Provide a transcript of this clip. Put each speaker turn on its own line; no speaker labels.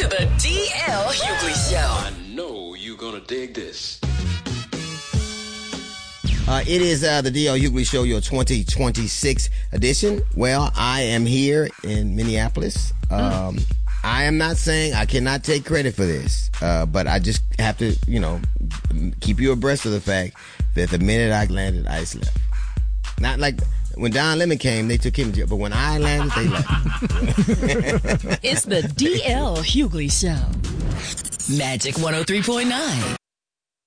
to the DL Hughley Show.
I know you're going to dig this.
It is the DL Hughley Show, your 2026 edition. Well, I am here in Minneapolis. I am not saying I cannot take credit for this, but I just have to, keep you abreast of the fact that the minute I landed, ICE left. Not like when Don Lemon came, they took him to jail, but when I landed, they left.
It's the DL Hughley Show. Magic 103.9.